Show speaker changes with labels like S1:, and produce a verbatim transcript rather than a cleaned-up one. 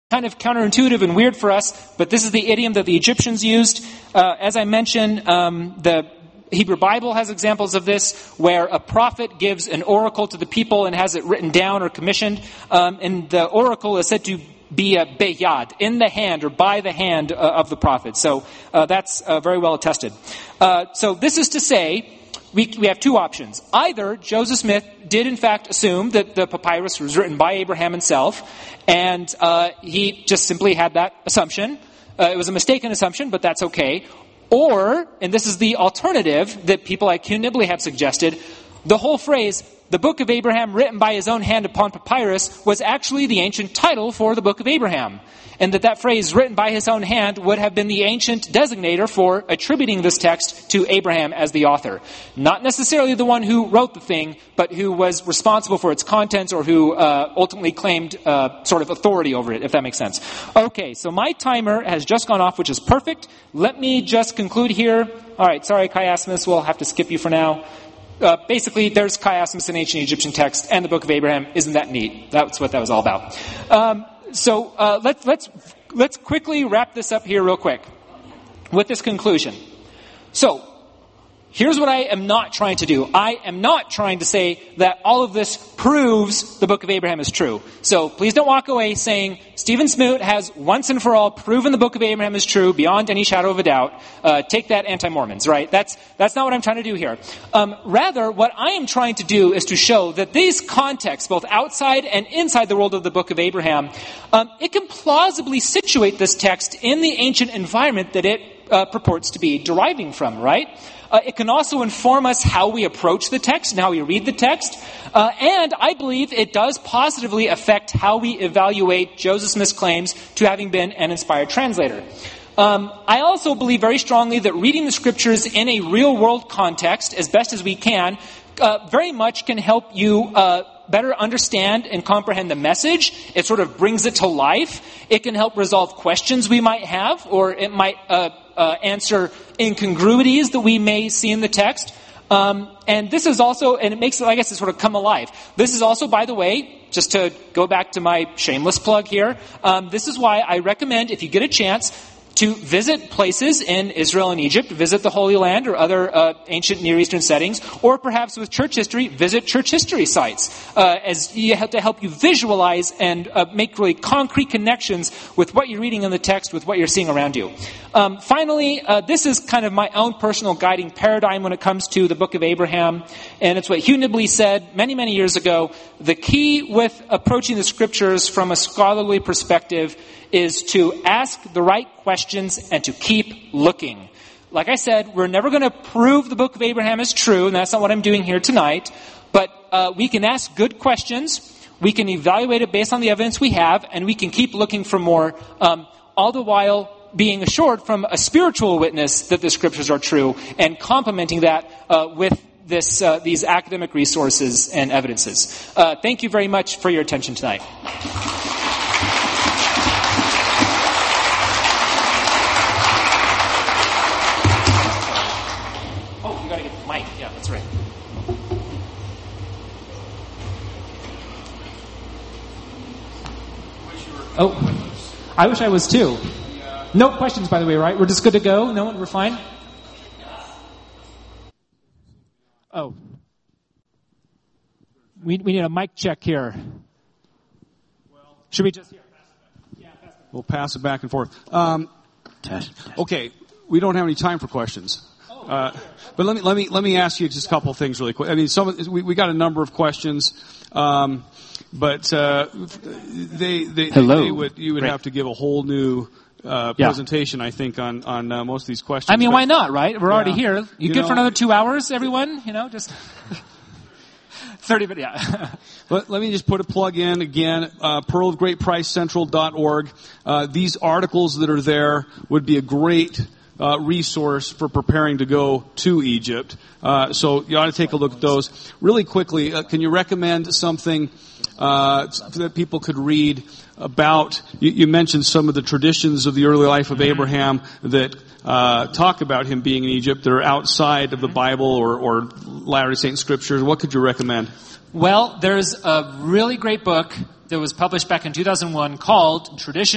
S1: kind of counterintuitive and weird for us, but this is the idiom that the Egyptians used. Uh, as I mentioned, um, the Hebrew Bible has examples of this, where a prophet gives an oracle to the people and has it written down or commissioned. Um, and the oracle is said to be a beyad, in the hand or by the hand uh, of the prophet. So uh, that's uh, very well attested. Uh, so this is to say, we, we have two options. Either Joseph Smith did in fact assume that the papyrus was written by Abraham himself, and uh, he just simply had that assumption. Uh, it was a mistaken assumption, but that's okay. Or, and this is the alternative that people like Hugh Nibley have suggested, the whole phrase, the Book of Abraham written by his own hand upon papyrus, was actually the ancient title for the Book of Abraham. And that that phrase, written by his own hand, would have been the ancient designator for attributing this text to Abraham as the author. Not necessarily the one who wrote the thing, but who was responsible for its contents, or who uh, ultimately claimed uh, sort of authority over it, if that makes sense. Okay, so my timer has just gone off, which is perfect. Let me just conclude here. All right, sorry, Chiasmus, we'll have to skip you for now. Uh, basically, there's chiasmus in ancient Egyptian text, and the Book of Abraham. Isn't that neat? That's what that was all about. Um, so uh, let's let's let's quickly wrap this up here real quick with this conclusion. So here's what I am not trying to do. I am not trying to say that all of this proves the Book of Abraham is true. So please don't walk away saying Stephen Smoot has once and for all proven the Book of Abraham is true beyond any shadow of a doubt. Uh, take that, anti-Mormons, right? That's that's not what I'm trying to do here. Um, rather, what I am trying to do is to show that these contexts, both outside and inside the world of the Book of Abraham, um, it can plausibly situate this text in the ancient environment that it uh, purports to be deriving from, right? Uh, it can also inform us how we approach the text and how we read the text. Uh, and I believe it does positively affect how we evaluate Joseph Smith's claims to having been an inspired translator. Um, I also believe very strongly that reading the scriptures in a real-world context, as best as we can, uh, very much can help you uh, better understand and comprehend the message. It sort of brings it to life. It can help resolve questions we might have, or it might uh, uh, answer incongruities that we may see in the text. Um, and this is also, and it makes it, I guess, it sort of come alive. This is also, by the way, just to go back to my shameless plug here, um, this is why I recommend, if you get a chance, to visit places in Israel and Egypt, visit the Holy Land or other uh, ancient Near Eastern settings, or perhaps with church history, visit church history sites, uh, as you have to help you visualize and uh, make really concrete connections with what you're reading in the text, with what you're seeing around you. Um, finally, uh, this is kind of my own personal guiding paradigm when it comes to the Book of Abraham, and it's what Hugh Nibley said many, many years ago. The key with approaching the scriptures from a scholarly perspective is to ask the right questions and to keep looking. Like I said, we're never going to prove the Book of Abraham is true, and that's not what I'm doing here tonight. But uh, we can ask good questions, we can evaluate it based on the evidence we have, and we can keep looking for more, um, all the while being assured from a spiritual witness that the scriptures are true, and complementing that uh, with this uh, these academic resources and evidences. Uh, thank you very much for your attention tonight. Oh, I wish I was too. No questions, by the way, right? We're just good to go? No one? We're fine? Oh. We we need a mic check here. Should we just... Here, pass it back. Yeah, pass it back.
S2: We'll pass it back and forth. Um,
S3: test, test.
S2: Okay, we don't have any time for questions. Uh, but let me let me let me ask you just a couple of things really quick. I mean, some of, we we got a number of questions. Um, But uh, they, they,
S1: Hello.
S2: they would you would
S1: Great.
S2: have to give a whole new uh,
S1: Yeah.
S2: presentation, I think, on on uh, most of these questions.
S1: I mean,
S2: but,
S1: why not, right? We're
S2: yeah.
S1: already here. You,
S2: You
S1: good
S2: know,
S1: for another two hours, everyone? You know, just thirty minutes, yeah.
S2: Let, let me just put a plug in again, uh, pearl of great price central dot org. Uh, these articles that are there would be a great Uh, resource for preparing to go to Egypt. Uh, so you ought to take a look at those. Really quickly, uh, can you recommend something uh, that people could read about, you, you mentioned some of the traditions of the early life of Abraham that uh, talk about him being in Egypt that are outside of the Bible or, or Latter-day Saint scriptures. What could you recommend?
S1: Well, there's a really great book that was published back in two thousand one called Tradition